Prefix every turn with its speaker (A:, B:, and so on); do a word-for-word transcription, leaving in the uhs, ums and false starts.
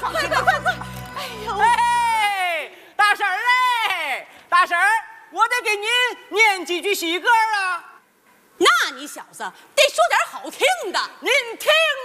A: 放心吧，快快快！哎呦，
B: 哎，大婶儿嘞，大婶儿，我得给您念几句喜歌啊。
A: 那你小子得说点好听的。
B: 您听